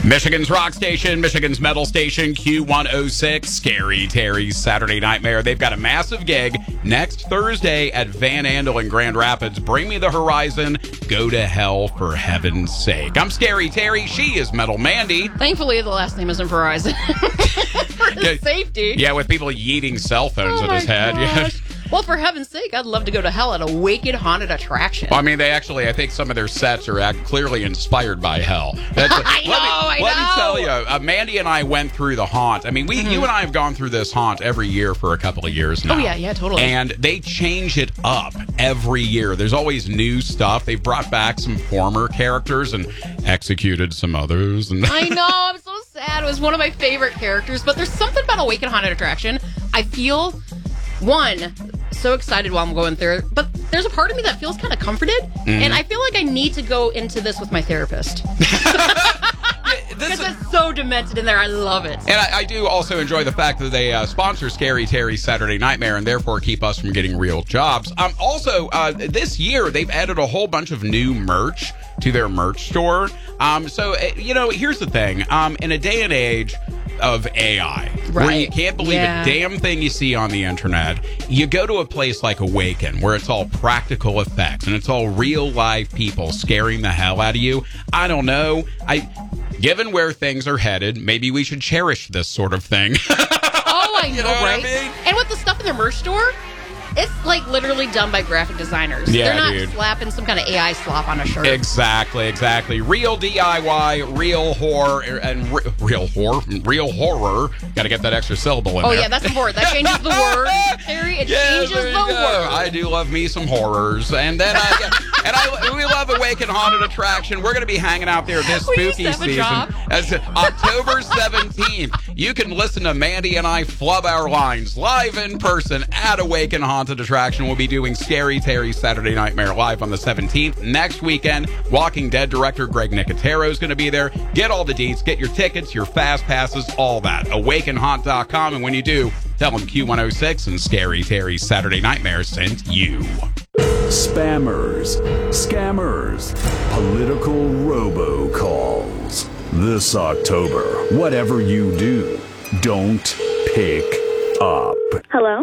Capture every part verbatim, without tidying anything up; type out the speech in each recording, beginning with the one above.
Michigan's rock station, Michigan's metal station, Q one oh six, Scary Terry's Saturday Nightmare. They've got a massive gig next Thursday at Van Andel in Grand Rapids. Bring me the horizon. Go to hell for heaven's sake. I'm Scary Terry. She is Metal Mandy. Thankfully, the last name isn't Verizon. For his Yeah, safety. Yeah, with people yeeting cell phones Oh at his my head. Yeah. gosh. Well, for heaven's sake, I'd love to go to hell at a wicked haunted attraction. I mean, they actually, I think some of their sets are act clearly inspired by hell. That's, I let me, know, I let know. me tell you, uh, Mandy and I went through the haunt. I mean, we, Mm-hmm. you and I have gone through this haunt every year for a couple of years now. Oh, yeah, yeah, totally. And they change it up every year. There's always new stuff. They've brought back some former characters and executed some others. And I know, I'm so sad. It was one of my favorite characters, but there's something about a wicked haunted attraction. I feel, one, so excited while I'm going through it, but there's a part of me that feels kind of comforted, Mm-hmm. and I feel like I need to go into this with my therapist. This Because is- it's so demented in there. I love it. And I, I do also enjoy the fact that they uh, sponsor Scary Terry's Saturday Nightmare and therefore keep us from getting real jobs. Um, also, uh, this year, they've added a whole bunch of new merch to their merch store. Um, so, uh, you know, here's the thing. Um, in a day and age of A I, where you Right. can't believe Yeah. a damn thing you see on the internet, you go to a place like Awaken, where it's all practical effects and it's all real live people scaring the hell out of you. I don't know. I... Given where things are headed, maybe we should cherish this sort of thing. Oh, I know, You know what I right? mean? And with the stuff in their merch store, it's like literally done by graphic designers. Yeah, They're not dude. slapping some kind of A I slop on a shirt. Exactly, exactly. Real D I Y, real horror, and re- real horror, real horror. Got to get that extra syllable in Oh, there. yeah, that's important. That changes the word, Terry. It Yeah, changes there the you go. word. I do love me some horrors, and then I and I we love Awaken Haunted Attraction. We're going to be hanging out there this We used spooky to have a season. job. As October seventeenth, you can listen to Mandy and I flub our lines live in person at Awaken Haunted Attraction. We'll be doing Scary Terry's Saturday Nightmare live on the seventeenth. Next weekend, Walking Dead director Greg Nicotero is going to be there. Get all the deets, get your tickets, your fast passes, all that. awaken haunt dot com, and when you do, tell them Q one oh six and Scary Terry's Saturday Nightmare sent you. Spammers, scammers, political robocalls. This October, whatever you do, don't pick up. Hello?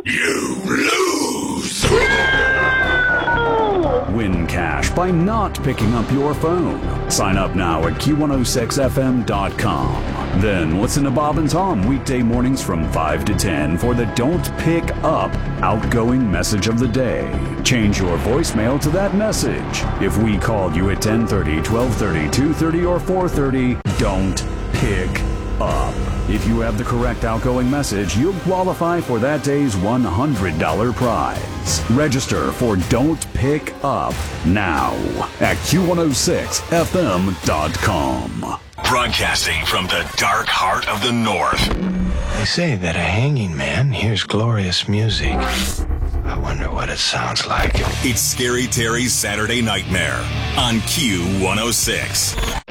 Win cash by not picking up your phone. Sign up now at Q one oh six F M dot com. Then listen to Bob and Tom weekday mornings from five to ten for the Don't Pick Up outgoing message of the day. Change your voicemail to that message. If we called you at ten thirty, twelve thirty, two thirty, or four thirty, don't pick up. If you have the correct outgoing message, you'll qualify for that day's one hundred dollars prize. Register for Don't Pick Up now at Q one oh six F M dot com. Broadcasting from the dark heart of the North. They say that a hanging man hears glorious music. I wonder what it sounds like. It's Scary Terry's Saturday Nightmare on Q one oh six.